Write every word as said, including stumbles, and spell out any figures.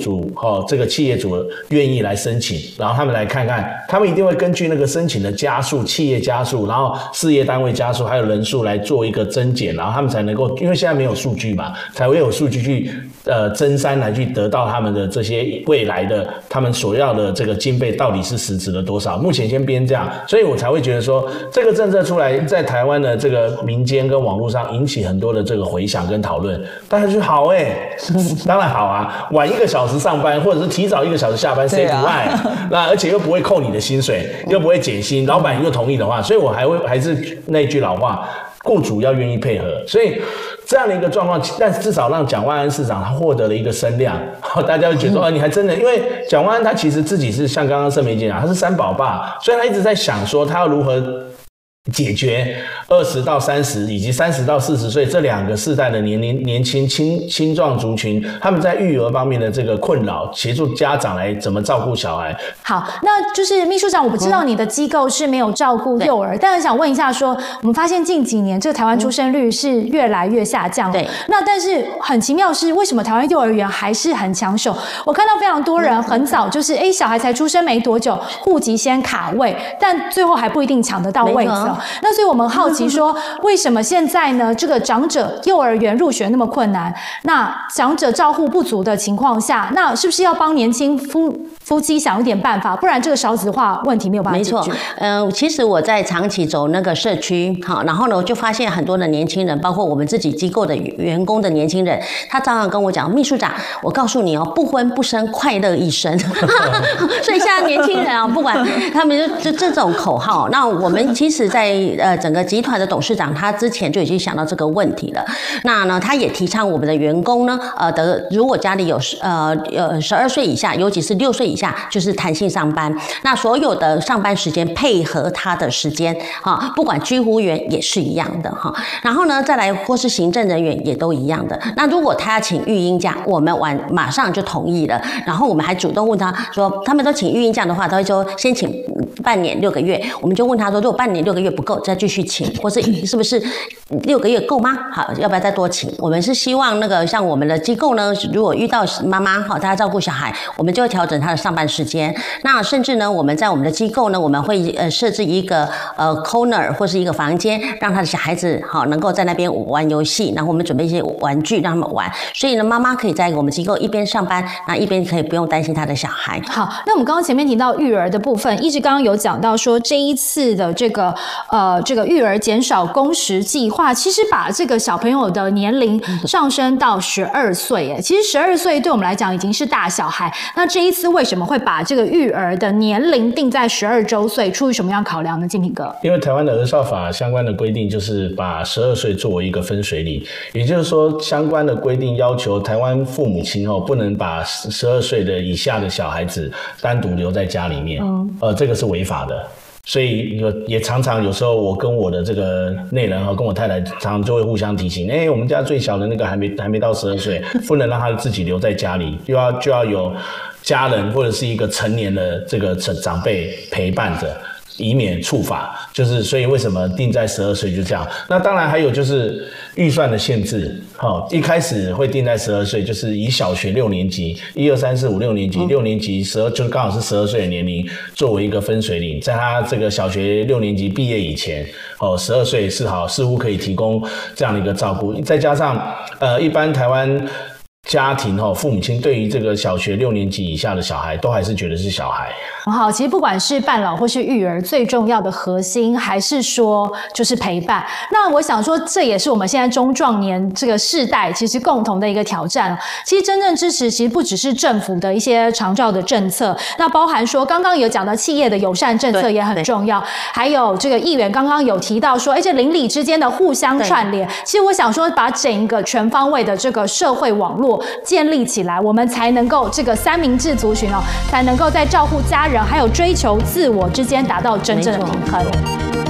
主哦，这个企业主愿意来申请，然后他们来看看，他们一定会根据那个申请的家数、企业家数，然后事业单位家数还有人数来做一个增减，然后他们才能够，因为现在没有数据嘛，才会有数据去呃增删来去得到他们的这些未来的他们所要的这个经费到底是实质的多少。目前先编这样，所以我才会觉得说这个政策出来，在台湾的这个民间跟网络上引起很多的这个回响跟讨论，大家就好哎、欸，当然好啊，晚一个小时上班或者是提早一个小时下班，谁不爱？那而且又不会扣你的薪水，又不会减薪，老板又同意的话，所以我还会还是那句老话，雇主要愿意配合，所以。这样的一个状况，但至少让蒋万安市长他获得了一个声量，大家会觉得说，哦，你还真的，因为蒋万安他其实自己是像刚刚盛梅姐讲，他是三宝爸，所以他一直在想说他要如何解决二十到三十以及三十到四十岁这两个世代的年龄年轻青青壮族群，他们在育儿方面的这个困扰，协助家长来怎么照顾小孩。 好，那就是秘书长，我不知道你的机构是没有照顾幼儿，嗯、但是想问一下说，我们发现近几年这个台湾出生率是越来越下降，对。那但是很奇妙是，为什么台湾幼儿园还是很抢手？我看到非常多人很早就是，哎，小孩才出生没多久，户籍先卡位，但最后还不一定抢得到位置。那所以我们好奇说，为什么现在呢？这个长者幼儿园入学那么困难？那长者照护不足的情况下，那是不是要帮年轻夫夫妻想一点办法？不然这个少子化问题没有办法解决。 没错，嗯、呃，其实我在长期走那个社区，好，然后呢，我就发现很多的年轻人，包括我们自己机构的员工的年轻人，他常常跟我讲，秘书长，我告诉你哦，不婚不生，快乐一生。所以现在年轻人啊，不管他们就就这种口号，那我们其实在。呃，整个集团的董事长他之前就已经想到这个问题了。那呢，他也提倡我们的员工呢，呃的如果家里有呃呃十二岁以下，尤其是六岁以下，就是弹性上班。那所有的上班时间配合他的时间，哈，不管居服员也是一样的哈。然后呢，再来或是行政人员也都一样的。那如果他要请育婴假，我们晚马上就同意了。然后我们还主动问他说，他们都请育婴假的话，他会说先请半年六个月。我们就问他说，如果半年六个月不够，再继续请，或是是不是六个月够吗？好，要不要再多请？我们是希望那个像我们的机构呢，如果遇到妈妈好，她照顾小孩，我们就会调整她的上班时间。那甚至呢，我们在我们的机构呢，我们会呃设置一个呃 corner 或是一个房间，让他的小孩子好能够在那边玩游戏，然后我们准备一些玩具让他们玩。所以呢，妈妈可以在我们机构一边上班，那一边可以不用担心她的小孩。 好，那我们刚刚前面提到育儿的部分，一直刚刚有讲到说这一次的这个呃这个育儿减少工时计划，其实把这个小朋友的年龄上升到十二岁，哎，其实十二岁对我们来讲已经是大小孩。那这一次为什么会把这个育儿的年龄定在十二周岁？出于什么样考量呢？敬平哥， 因为台湾的儿少法相关的规定就是把十二岁作为一个分水岭，也就是说，相关的规定要求台湾父母亲哦不能把十二岁的以下的小孩子单独留在家里面，嗯，呃，这个是违法的。所以也常常有时候我跟我的这个内人和跟我太太常常就会互相提醒，哎、欸，我们家最小的那个还没还没到十二岁，不能让他自己留在家里，又要就要有家人或者是一个成年的这个长辈陪伴着，以免触法。就是所以为什么定在十二岁就这样？那当然还有就是预算的限制，好，一开始会定在十二岁，就是以小学六年级，一二三四五六年级，六年级十二就刚好是十二岁的年龄作为一个分水岭，在他这个小学六年级毕业以前，哦，十二岁是好似乎可以提供这样的一个照顾，再加上呃，一般台湾家庭哦，父母亲对于这个小学六年级以下的小孩，都还是觉得是小孩。 好，其实不管是伴老或是育儿，最重要的核心还是说就是陪伴。那我想说，这也是我们现在中壮年这个世代其实共同的一个挑战。其实真正支持，其实不只是政府的一些长照的政策，那包含说刚刚有讲到企业的友善政策也很重要，还有这个议员刚刚有提到说，而且邻里之间的互相串联。其实我想说，把整一个全方位的这个社会网络建立起来，我们才能够这个三明治族群哦，才能够在照顾家人还有追求自我之间达到真正的平衡。